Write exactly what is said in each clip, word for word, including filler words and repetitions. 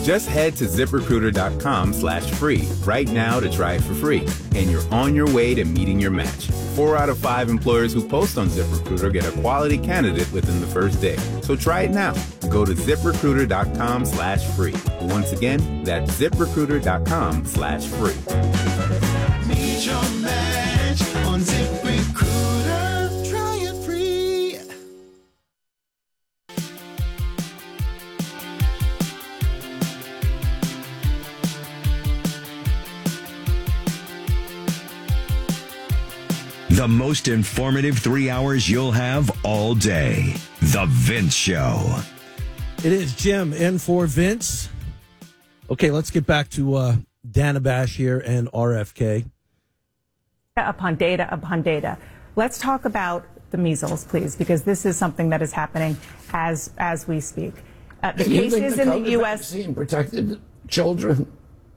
Just head to ZipRecruiter.com slash free right now to try it for free. And you're on your way to meeting your match. Four out of five employers who post on ZipRecruiter get a quality candidate within the first day. So try it now. Go to ZipRecruiter.com slash free. Once again, that's ZipRecruiter.com slash free. Meet your match on ZipRecruiter. Try it free. The most informative three hours you'll have all day. The Vince Show. It is Jim in for Vince. Okay, let's get back to uh, Dana Bash here and R F K. Upon data upon data. Let's talk about the measles, please, because this is something that is happening as as we speak. Uh, the Do you think cases the in COVID the U S vaccine protected children?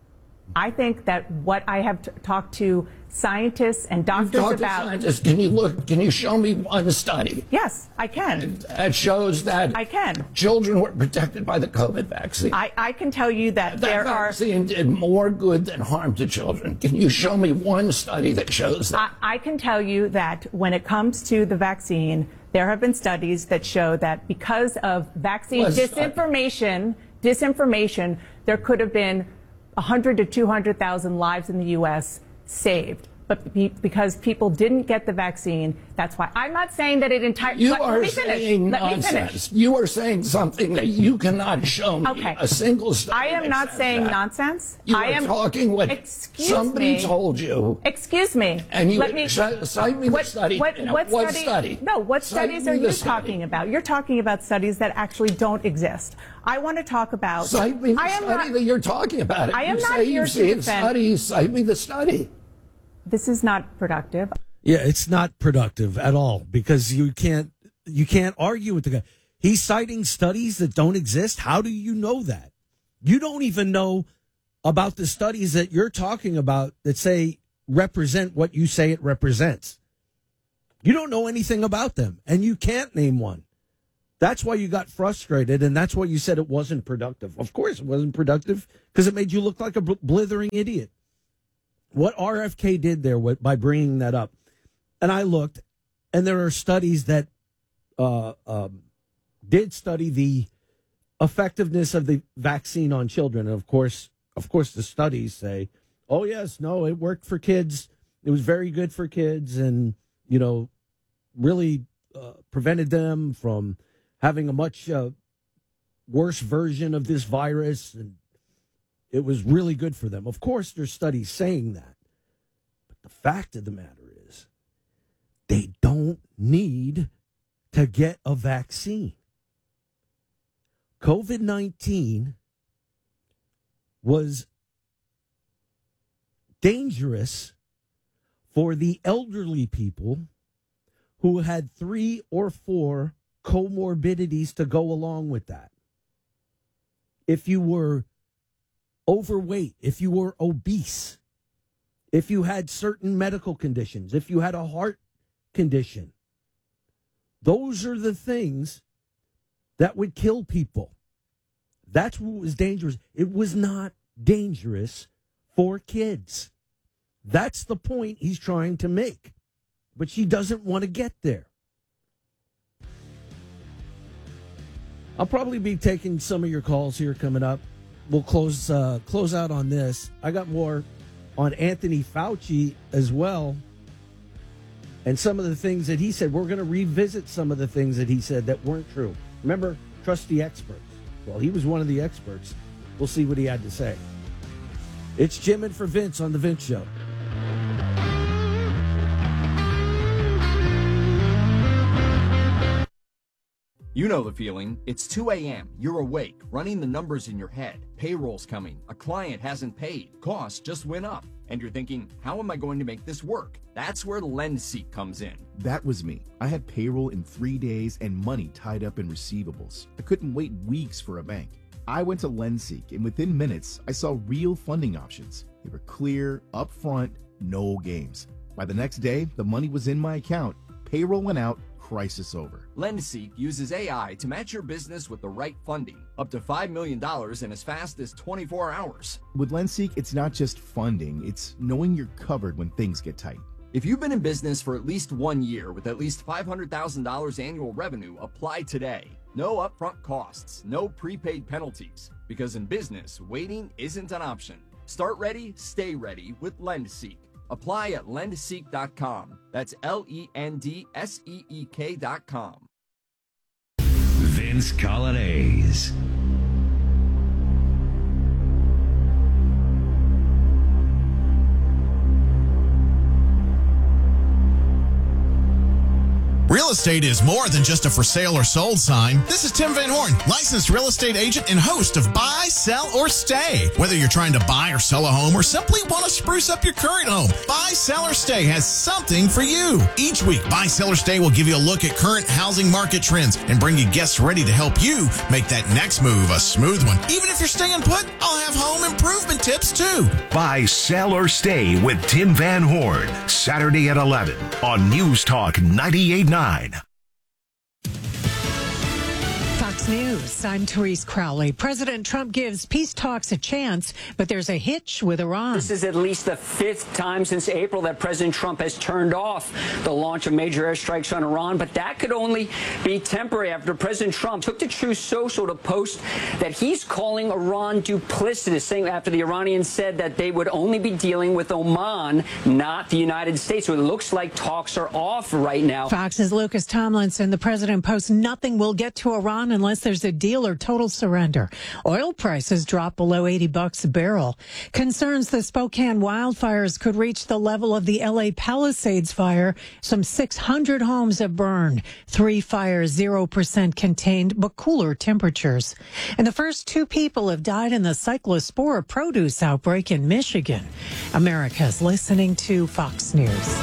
I think that what I have t- talked to scientists and doctors Doctor about. Scientists, can you look? Can you show me one study? Yes, I can. That shows that I can. Children were protected by the COVID vaccine. I, I can tell you that, that there are. vaccine did more good than harm to children. Can you show me one study that shows that? I, I can tell you that when it comes to the vaccine, there have been studies that show that because of vaccine What disinformation, disinformation, there could have been one hundred to two hundred thousand lives in the U S saved. But be, because people didn't get the vaccine, that's why. I'm not saying that it entirely. You let, are let me finish. saying Let me nonsense. finish. You are saying something that you cannot show me. Okay. A single study. I am that not says saying that. nonsense. You I are am talking what excuse somebody me. told you. Excuse me. And you Let me sh- cite me what, the study. What, Now, what, what study, study? No, what Cite studies me are the you study. talking about? You're talking about studies that actually don't exist. I want to talk about. Cite me the I am study not, that you're talking about. I am you not say here you've to seen defend- studies. Cite me the study. This is not productive. Yeah, it's not productive at all because you can't you can't argue with the guy. He's citing studies that don't exist. How do you know that? You don't even know about the studies that you're talking about that say represent what you say it represents. You don't know anything about them, and you can't name one. That's why you got frustrated, and that's why you said it wasn't productive. Of course it wasn't productive because it made you look like a blithering idiot. What R F K did there with, by bringing that up, and I looked, and there are studies that uh, um, did study the effectiveness of the vaccine on children. And of course, of course, the studies say, "Oh yes, no, it worked for kids. It was very good for kids, and you know, really uh, prevented them from having a much uh, worse version of this virus, and it was really good for them." Of course, there's studies saying that, but the fact of the matter is, they don't need to get a vaccine. COVID nineteen was dangerous for the elderly people who had three or four comorbidities to go along with that. If you were overweight, if you were obese, if you had certain medical conditions, if you had a heart condition, those are the things that would kill people. That's what was dangerous. It was not dangerous for kids. That's the point he's trying to make. But she doesn't want to get there. I'll probably be taking some of your calls here coming up. We'll close uh, close out on this. I got more on Anthony Fauci as well. And some of the things that he said. We're going to revisit some of the things that he said that weren't true. Remember, trust the experts. Well, he was one of the experts. We'll see what he had to say. It's Jim and for Vince on The Vince Show. You know the feeling. It's two a.m. You're awake, running the numbers in your head. Payroll's coming. A client hasn't paid. Costs just went up. And you're thinking, how am I going to make this work? That's where LendSeek comes in. That was me. I had payroll in three days and money tied up in receivables. I couldn't wait weeks for a bank. I went to LendSeek, and within minutes, I saw real funding options. They were clear, upfront, no games. By the next day, the money was in my account. Payroll went out. Crisis over. LendSeek uses A I to match your business with the right funding. Up to five million dollars in as fast as twenty-four hours. With LendSeek, it's not just funding, it's knowing you're covered when things get tight. If you've been in business for at least one year with at least five hundred thousand dollars annual revenue, apply today. No upfront costs, no prepaid penalties. Because in business, waiting isn't an option. Start ready, stay ready with LendSeek. Apply at lend seek dot com. That's L E N D S E E K dot com. Vince Colonnese. Real estate is more than just a for sale or sold sign. This is Tim Van Horn, licensed real estate agent and host of Buy, Sell, or Stay. Whether you're trying to buy or sell a home or simply want to spruce up your current home, Buy, Sell, or Stay has something for you. Each week, Buy, Sell, or Stay will give you a look at current housing market trends and bring you guests ready to help you make that next move a smooth one. Even if you're staying put, I'll have home improvement tips too. Buy, Sell, or Stay with Tim Van Horn. Saturday at eleven on News Talk ninety-eight point nine. Fox News, I'm Therese Crowley. President Trump gives peace talks a chance, but there's a hitch with Iran. This is at least the fifth time since April that President Trump has turned off the launch of major airstrikes on Iran, but that could only be temporary after President Trump took to Truth Social to post that he's calling Iran duplicitous, saying after the Iranians said that they would only be dealing with Oman, not the United States. So it looks like talks are off right now. Fox's Lucas Tomlinson, the president posts nothing will get to Iran unless there's a deal or total surrender. Oil prices drop below eighty bucks a barrel. Concerns the Spokane wildfires could reach the level of the L A Palisades fire. Some six hundred homes have burned. Three fires, zero percent contained, but cooler temperatures. And the first two people have died in the cyclospora produce outbreak in Michigan. America's listening to Fox News.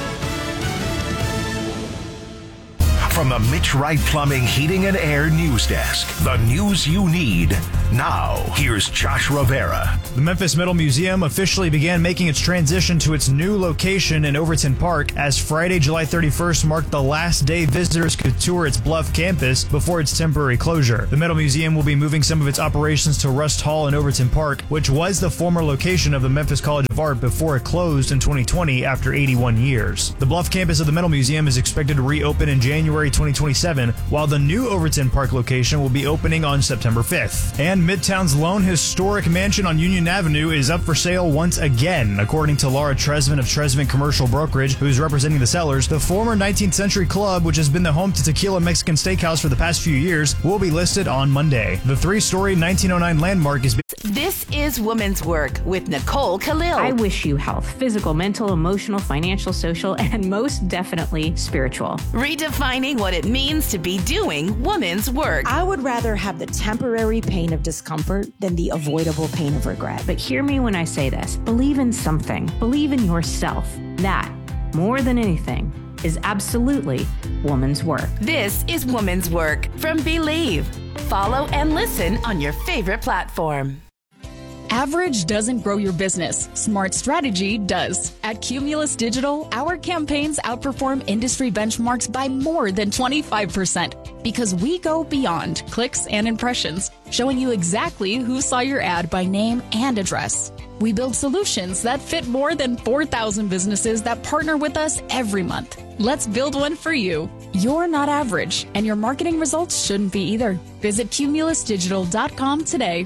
From the Mitch Wright Plumbing, Heating, and Air News Desk, the news you need now. Here's Josh Rivera. The Memphis Metal Museum officially began making its transition to its new location in Overton Park as Friday, July thirty-first marked the last day visitors could tour its Bluff campus before its temporary closure. The Metal Museum will be moving some of its operations to Rust Hall in Overton Park, which was the former location of the Memphis College of Art before it closed in twenty twenty after eighty-one years. The Bluff campus of the Metal Museum is expected to reopen in January twenty twenty-seven, while the new Overton Park location will be opening on September fifth. And Midtown's lone historic mansion on Union Avenue is up for sale once again. According to Laura Tresvant of Tresvant Commercial Brokerage, who's representing the sellers, the former nineteenth century club, which has been the home to Tequila Mexican Steakhouse for the past few years, will be listed on Monday. The three-story nineteen oh nine landmark is... This is Woman's Work with Nicole Khalil. I wish you health, physical, mental, emotional, financial, social, and most definitely spiritual. Redefining what it means to be doing woman's work. I would rather have the temporary pain of discomfort than the avoidable pain of regret. But hear me when I say this. Believe in something. Believe in yourself. That, more than anything, is absolutely woman's work. This is Woman's Work from Believe. Follow and listen on your favorite platform. Average doesn't grow your business. Smart strategy does. At Cumulus Digital, our campaigns outperform industry benchmarks by more than twenty-five percent because we go beyond clicks and impressions, showing you exactly who saw your ad by name and address. We build solutions that fit more than four thousand businesses that partner with us every month. Let's build one for you. You're not average, and your marketing results shouldn't be either. Visit cumulus digital dot com today.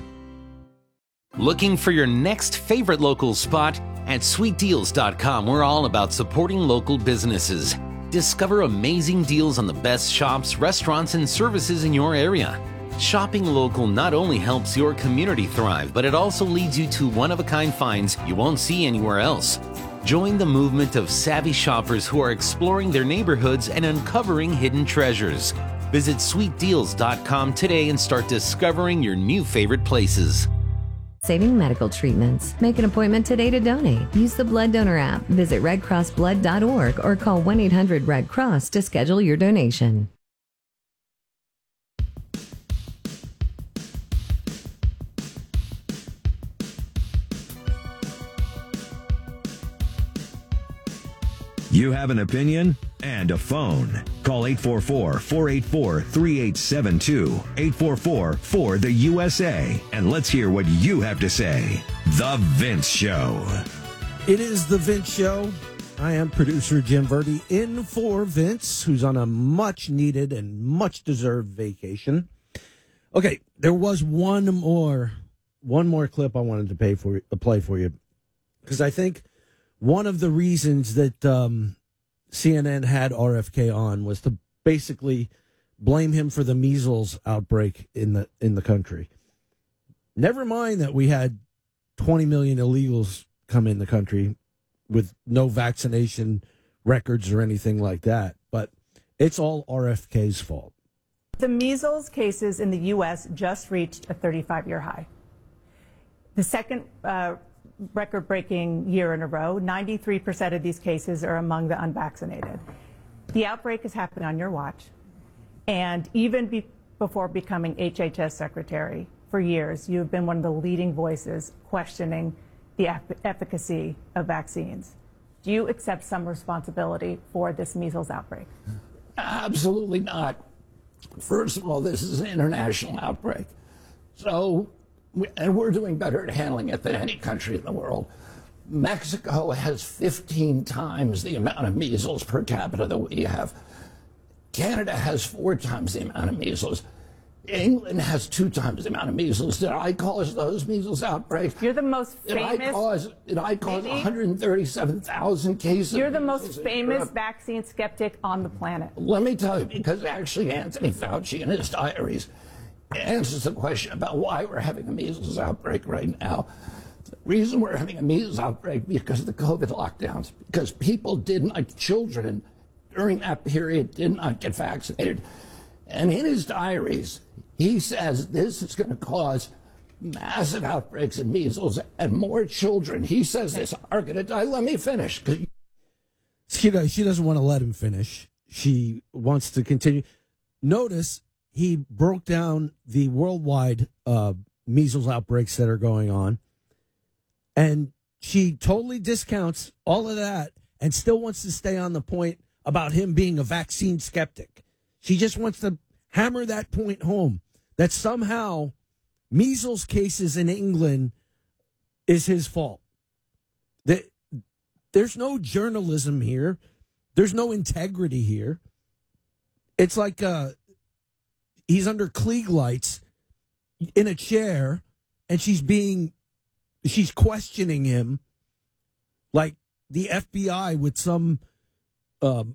Looking for your next favorite local spot? At sweet deals dot com, we're all about supporting local businesses. Discover amazing deals on the best shops, restaurants, and services in your area. Shopping local not only helps your community thrive, but it also leads you to one-of-a-kind finds you won't see anywhere else. Join the movement of savvy shoppers who are exploring their neighborhoods and uncovering hidden treasures. Visit sweet deals dot com today and start discovering your new favorite places. Saving medical treatments. Make an appointment today to donate. Use the Blood Donor app. Visit red cross blood dot org or call one eight hundred red cross to schedule your donation. You have an opinion and a phone. Call eight four four, four eight four, three eight seven two, eight four four, four the U S A, and let's hear what you have to say. The Vince Show. It is The Vince Show. I am producer Jim Verdi in for Vince, who's on a much-needed and much-deserved vacation. Okay, there was one more, one more clip I wanted to pay for, uh, play for you, because I think one of the reasons that um, C N N had R F K on was to basically blame him for the measles outbreak in the in the country. Never mind that we had twenty million illegals come in the country with no vaccination records or anything like that, but it's all R F K's fault. The measles cases in the U S just reached a thirty-five year high. The second uh, record-breaking year in a row, ninety-three percent of these cases are among the unvaccinated. The outbreak has happened on your watch, and even be before becoming H H S secretary, for years, you have been one of the leading voices questioning the efficacy of vaccines. Do you accept some responsibility for this measles outbreak? Absolutely not. First of all, this is an international outbreak. So, and we're doing better at handling it than any country in the world. Mexico has fifteen times the amount of measles per capita that we have. Canada has four times the amount of measles. England has two times the amount of measles. Did I cause those measles outbreaks? You're the most famous. Did I cause, did I cause one hundred thirty-seven thousand cases? You're the most famous vaccine skeptic on the planet. Let me tell you, because actually Anthony Fauci in his diaries answers the question about why we're having a measles outbreak right now. The reason we're having a measles outbreak because of the COVID lockdowns, because people didn't, like children during that period, did not get vaccinated. And in his diaries, he says this is going to cause massive outbreaks of measles, and more children, he says this, are going to die. Let me finish. She, does, she doesn't want to let him finish. She wants to continue. Notice he broke down the worldwide uh, measles outbreaks that are going on, and she totally discounts all of that and still wants to stay on the point about him being a vaccine skeptic. She just wants to hammer that point home, that somehow measles cases in England is his fault. That there's no journalism here. There's no integrity here. It's like uh, he's under Klieg lights in a chair, and she's being, she's questioning him like the F B I with some uh,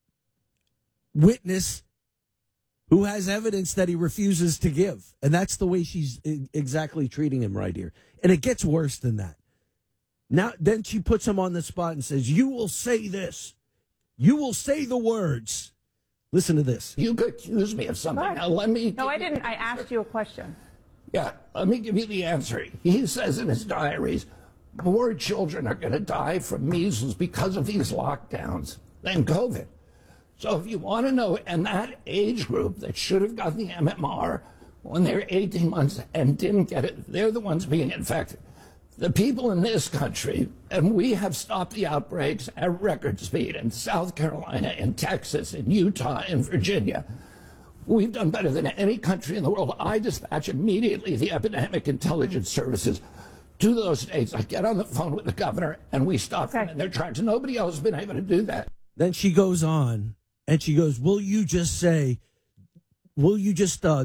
witness who has evidence that he refuses to give. And that's the way she's exactly treating him right here. And it gets worse than that. Now, then she puts him on the spot and says, you will say this. You will say the words. Listen to this. You could accuse me of something. Now, let me... No, I didn't. I asked you a question. Yeah, let me give you the answer. He says in his diaries, more children are going to die from measles because of these lockdowns than COVID. So if you want to know, and that age group that should have gotten the M M R when they were eighteen months and didn't get it, they're the ones being infected. The people in this country, and we have stopped the outbreaks at record speed in South Carolina, in Texas, in Utah, in Virginia. We've done better than any country in the world. I dispatch immediately the epidemic intelligence services to those states. I get on the phone with the governor, and we stop them, and they're trying to. Nobody else has been able to do that. Then she goes on. And she goes, will you just say, will you just uh,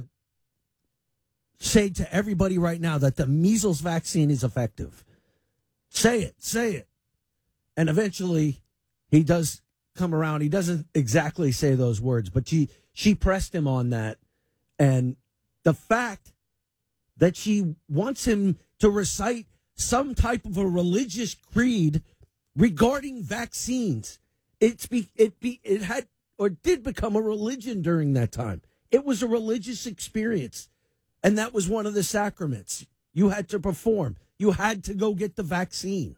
say to everybody right now that the measles vaccine is effective? Say it, say it. And eventually he does come around. He doesn't exactly say those words, but she, she pressed him on that. And the fact that she wants him to recite some type of a religious creed regarding vaccines, it's be, it be, it had, or did become a religion during that time. It was a religious experience. And that was one of the sacraments you had to perform. You had to go get the vaccine.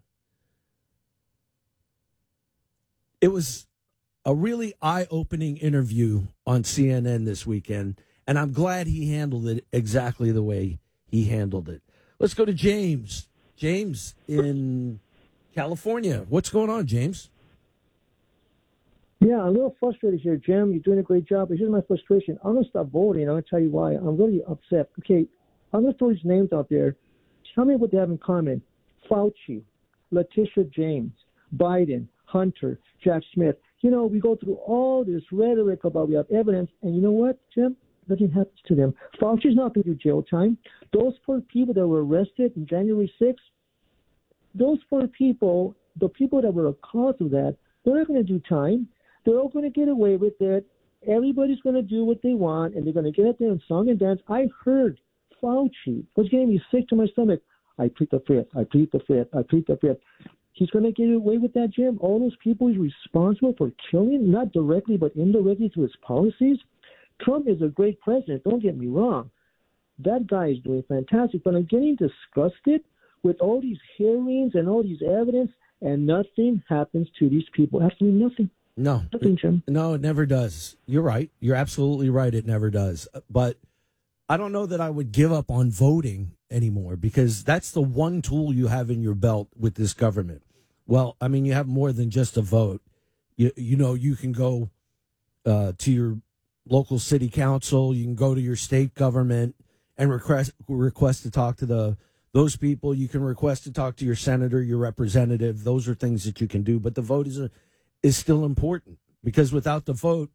It was a really eye-opening interview on C N N this weekend, and I'm glad he handled it exactly the way he handled it. Let's go to James. James in California. What's going on, James? Yeah, I'm a little frustrated here, Jim. You're doing a great job, but here's my frustration. I'm going to stop voting. I'm going to tell you why. I'm really upset. Okay, I'm going to throw these names out there. Tell me what they have in common. Fauci, Letitia James, Biden, Hunter, Jack Smith. You know, we go through all this rhetoric about we have evidence, and you know what, Jim? Nothing happens to them. Fauci's not going to do jail time. Those poor people that were arrested on January sixth, those poor people, the people that were a cause of that, they're not going to do time. They're all going to get away with it. Everybody's going to do what they want, and they're going to get up there and song and dance. I heard Fauci was getting me sick to my stomach. I plead the fifth. I plead the fifth. I plead the fifth. He's going to get away with that, Jim. All those people he's responsible for killing, not directly but indirectly through his policies. Trump is a great president. Don't get me wrong. That guy is doing fantastic. But I'm getting disgusted with all these hearings and all these evidence, and nothing happens to these people. Absolutely nothing. No, nothing, Jim. No, it never does. You're right. You're absolutely right. It never does. But I don't know that I would give up on voting anymore, because that's the one tool you have in your belt with this government. Well, I mean, you have more than just a vote. You you know, you can go uh, to your local city council. You can go to your state government and request request to talk to the those people. You can request to talk to your senator, your representative. Those are things that you can do. But the vote is a, is still important, because without the vote,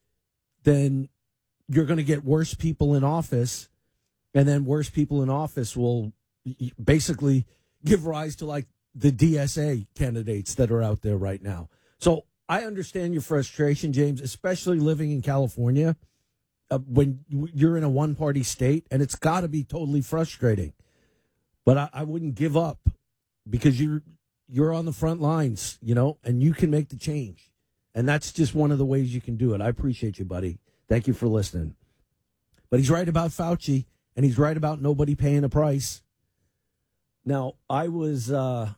then you're going to get worse people in office, and then worse people in office will basically give rise to like the D S A candidates that are out there right now. So I understand your frustration, James, especially living in California uh, when you're in a one-party state, and it's got to be totally frustrating. But I, I wouldn't give up, because you're you're on the front lines, you know, and you can make the change. And that's just one of the ways you can do it. I appreciate you, buddy. Thank you for listening. But he's right about Fauci, and he's right about nobody paying a price. Now, I was, uh,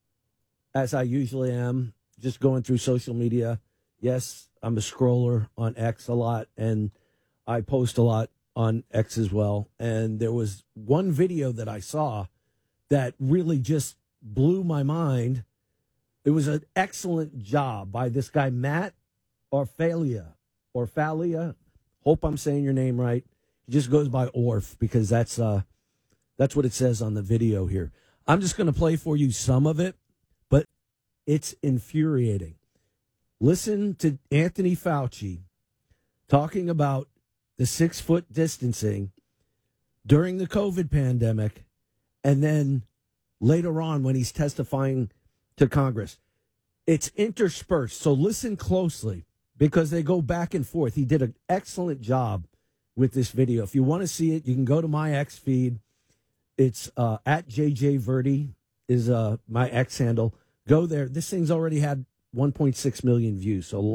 as I usually am, just going through social media. Yes, I'm a scroller on X a lot, and I post a lot on X as well. And there was one video that I saw that really just blew my mind. It was an excellent job by this guy, Matt Orfalia. Orfalia. Hope I'm saying your name right. He just goes by Orf, because that's uh, that's what it says on the video here. I'm just going to play for you some of it, but it's infuriating. Listen to Anthony Fauci talking about the six-foot distancing during the COVID pandemic, and then later on when he's testifying to Congress. It's interspersed, so listen closely, because they go back and forth. He did an excellent job with this video. If you want to see it, you can go to my X feed. It's uh, at J J Verdi is uh, my X handle. Go there. This thing's already had one point six million views, so